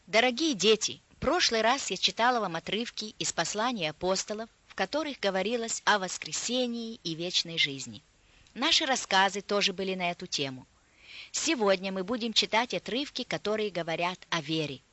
Дорогие дети, в прошлый раз я читала вам отрывки из посланий апостолов, в которых говорилось о воскресении и вечной жизни. Наши рассказы тоже были на эту тему. Сегодня мы будем читать отрывки, которые говорят о вере.